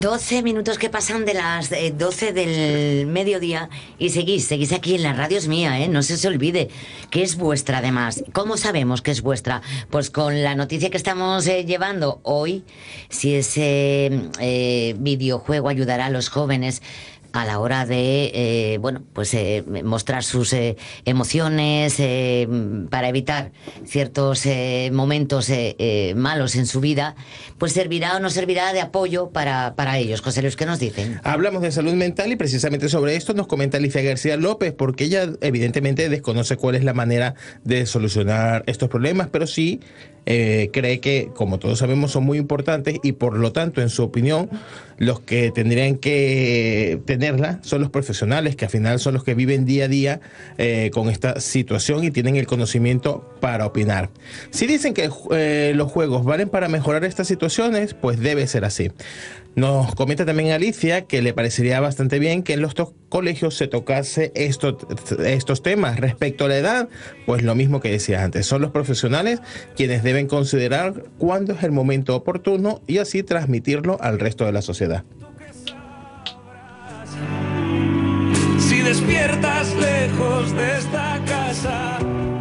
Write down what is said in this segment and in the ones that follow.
12 minutos que pasan de las 12 del mediodía y seguís aquí en la radio, es mía, ¿eh? No se os olvide que es vuestra además. ¿Cómo sabemos que es vuestra? Pues con la noticia que estamos llevando hoy, si ese videojuego ayudará a los jóvenes a la hora de, mostrar sus emociones para evitar ciertos momentos malos en su vida, pues servirá o no servirá de apoyo para ellos. José Luis, ¿qué nos dicen? Hablamos de salud mental y precisamente sobre esto nos comenta Alicia García López, porque ella evidentemente desconoce cuál es la manera de solucionar estos problemas, pero sí cree que, como todos sabemos, son muy importantes y por lo tanto, en su opinión, los que tendrían que tenerla son los profesionales, que al final son los que viven día a día con esta situación y tienen el conocimiento para opinar. Si dicen que los juegos valen para mejorar estas situaciones, pues debe ser así. Nos comenta también Alicia que le parecería bastante bien que en los colegios se tocase estos temas. Respecto a la edad, pues lo mismo que decía antes, son los profesionales quienes deben considerar cuándo es el momento oportuno y así transmitirlo al resto de la sociedad. Si despiertas lejos de esta casa.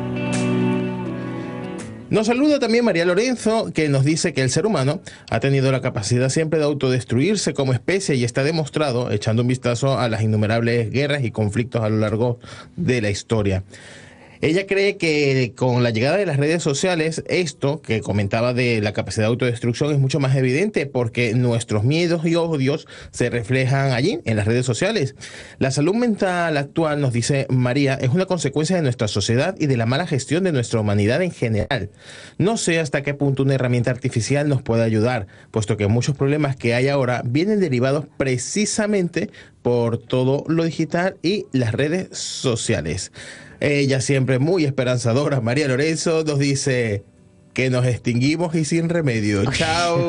Nos saluda también María Lorenzo, que nos dice que el ser humano ha tenido la capacidad siempre de autodestruirse como especie y está demostrado echando un vistazo a las innumerables guerras y conflictos a lo largo de la historia. Ella cree que con la llegada de las redes sociales, esto que comentaba de la capacidad de autodestrucción es mucho más evidente porque nuestros miedos y odios se reflejan allí, en las redes sociales. La salud mental actual, nos dice María, es una consecuencia de nuestra sociedad y de la mala gestión de nuestra humanidad en general. No sé hasta qué punto una herramienta artificial nos puede ayudar, puesto que muchos problemas que hay ahora vienen derivados precisamente por todo lo digital y las redes sociales. Ella siempre muy esperanzadora, María Lorenzo, nos dice que nos extinguimos y sin remedio. Chao.